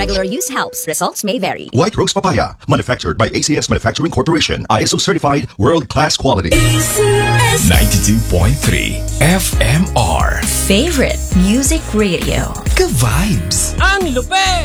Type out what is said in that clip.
Regular use helps. Results may vary. White Rose Papaya, manufactured by ACS Manufacturing Corporation. ISO certified, world-class quality. ACS 92.3 FMR. Favorite Music Radio. Ka-vibes. Ang lupet!